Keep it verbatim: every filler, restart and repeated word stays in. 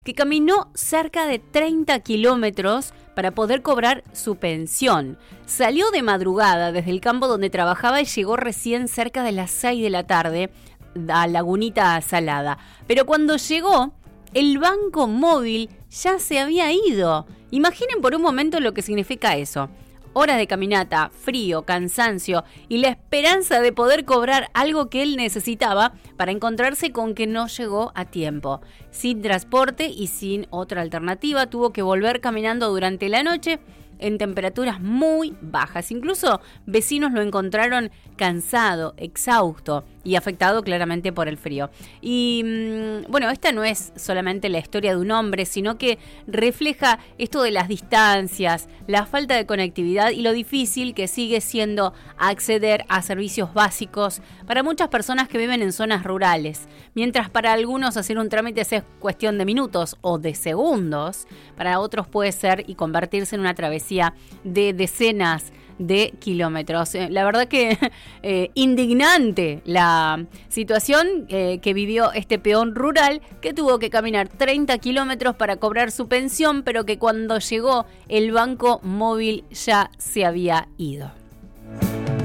que caminó cerca de treinta kilómetros para poder cobrar su pensión. Salió de madrugada desde el campo donde trabajaba y llegó recién cerca de las seis de la tarde a Lagunita Salada. Pero cuando llegó, el banco móvil ya se había ido. Imaginen por un momento lo que significa eso. Horas de caminata, frío, cansancio y la esperanza de poder cobrar algo que él necesitaba para encontrarse con que no llegó a tiempo. Sin transporte y sin otra alternativa, tuvo que volver caminando durante la noche en temperaturas muy bajas. Incluso vecinos lo encontraron cansado, exhausto y afectado claramente por el frío. Y bueno, esta no es solamente la historia de un hombre, sino que refleja esto de las distancias, la falta de conectividad y lo difícil que sigue siendo acceder a servicios básicos para muchas personas que viven en zonas rurales. Mientras para algunos hacer un trámite es cuestión de minutos o de segundos, para otros puede ser y convertirse en una travesía de decenas de kilómetros. La verdad que eh, indignante la situación eh, que vivió este peón rural que tuvo que caminar treinta kilómetros para cobrar su pensión, pero que cuando llegó el banco móvil ya se había ido.